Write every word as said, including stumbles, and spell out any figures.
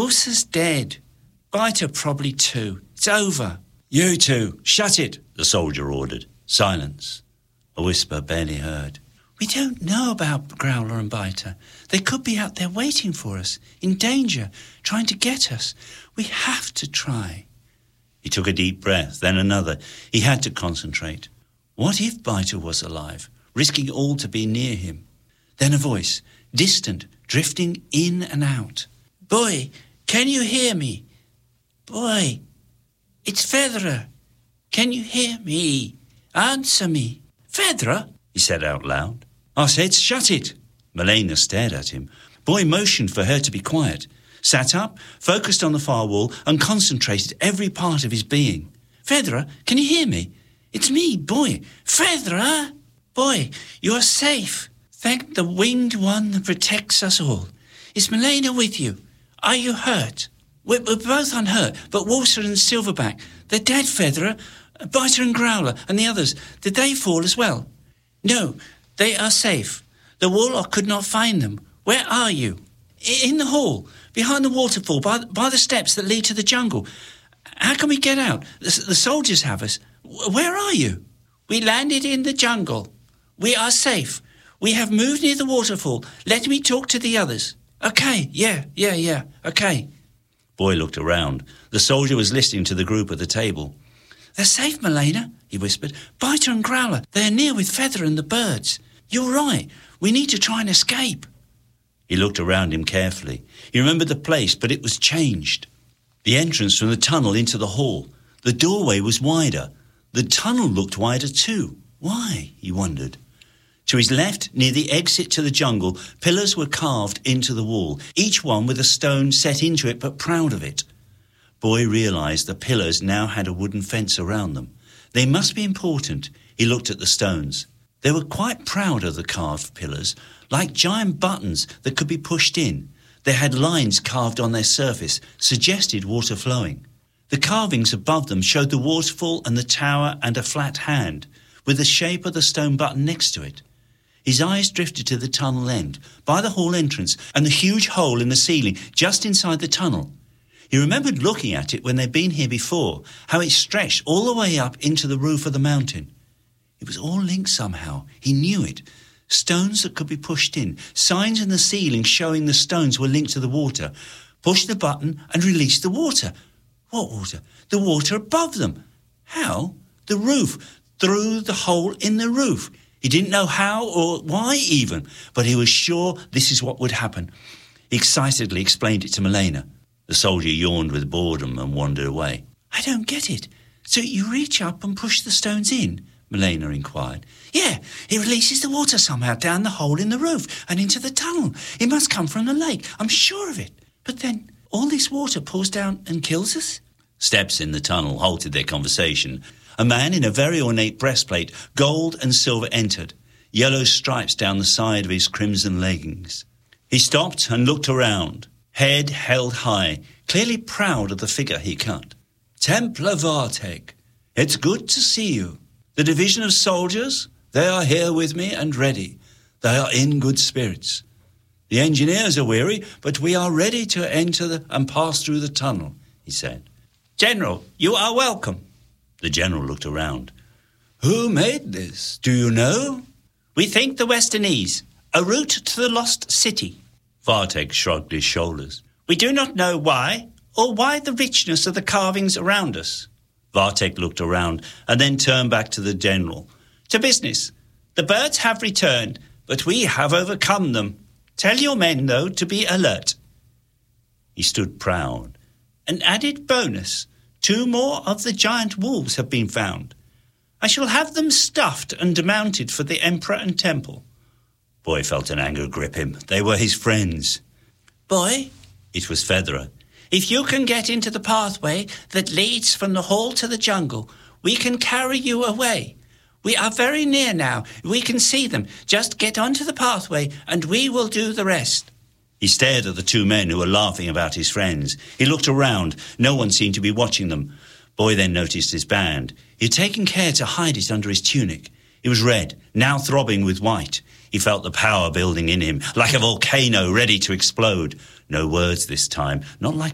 Wolser's dead. Biter probably too. It's over. You two, shut it, the soldier ordered. Silence. A whisper barely heard. We don't know about Growler and Biter. They could be out there waiting for us, in danger, trying to get us. We have to try. He took a deep breath, then another. He had to concentrate. What if Biter was alive, risking all to be near him? Then a voice, distant, drifting in and out. Boy, can you hear me? Boy, it's Featherer. Can you hear me? Answer me. Featherer? He said out loud. I said, shut it. Malena stared at him. Boy motioned for her to be quiet, sat up, focused on the far wall, and concentrated every part of his being. Featherer, can you hear me? It's me, Boy. Featherer? Boy, you're safe. Thank the winged one that protects us all. Is Malena with you? Are you hurt? We're, we're both unhurt, but Wolser and Silverback, they're dead, Featherer. Biter and Growler and the others, did they fall as well? No, they are safe. The Warlock could not find them. Where are you? In the hall, behind the waterfall, by, by the steps that lead to the jungle. How can we get out? The, the soldiers have us. Where are you? We landed in the jungle. We are safe. We have moved near the waterfall. Let me talk to the others. Okay, yeah, yeah, yeah, okay. Boy looked around. The soldier was listening to the group at the table. They're safe, Malena, he whispered. Biter and Growler, they're near with Feather and the birds. You're right. We need to try and escape. He looked around him carefully. He remembered the place, but it was changed. The entrance from the tunnel into the hall. The doorway was wider. The tunnel looked wider too. Why? He wondered. To his left, near the exit to the jungle, pillars were carved into the wall, each one with a stone set into it but proud of it. Boy realised the pillars now had a wooden fence around them. They must be important. He looked at the stones. They were quite proud of the carved pillars, like giant buttons that could be pushed in. They had lines carved on their surface, suggested water flowing. The carvings above them showed the waterfall and the tower and a flat hand, with the shape of the stone button next to it. His eyes drifted to the tunnel end, by the hall entrance, and the huge hole in the ceiling just inside the tunnel. He remembered looking at it when they'd been here before, how it stretched all the way up into the roof of the mountain. It was all linked somehow. He knew it. Stones that could be pushed in, signs in the ceiling showing the stones were linked to the water. Push the button and release the water. What water? The water above them. How? The roof, through the hole in the roof. He didn't know how or why even, but he was sure this is what would happen. He excitedly explained it to Malena. The soldier yawned with boredom and wandered away. I don't get it. So you reach up and push the stones in? Malena inquired. Yeah, it releases the water somehow down the hole in the roof and into the tunnel. It must come from the lake, I'm sure of it. But then all this water pours down and kills us? Steps in the tunnel halted their conversation. A man in a very ornate breastplate, gold and silver, entered, yellow stripes down the side of his crimson leggings. He stopped and looked around, head held high, clearly proud of the figure he cut. Templar Varteg, it's good to see you. The division of soldiers, they are here with me and ready. They are in good spirits. The engineers are weary, but we are ready to enter the, and pass through the tunnel, he said. General, you are welcome. The general looked around. Who made this? Do you know? We think the Westernese, a route to the lost city. Varteg shrugged his shoulders. We do not know why, or why the richness of the carvings around us. Varteg looked around and then turned back to the general. To business. The birds have returned, but we have overcome them. Tell your men, though, to be alert. He stood proud. An added bonus. Two more of the giant wolves have been found. I shall have them stuffed and mounted for the Emperor and Temple. Boy felt an anger grip him. They were his friends. Boy, it was Featherer. If you can get into the pathway that leads from the hall to the jungle, we can carry you away. We are very near now. We can see them. Just get onto the pathway and we will do the rest. He stared at the two men who were laughing about his friends. He looked around. No one seemed to be watching them. Boy then noticed his band. He had taken care to hide it under his tunic. It was red, now throbbing with white. He felt the power building in him, like a volcano ready to explode. No words this time, not like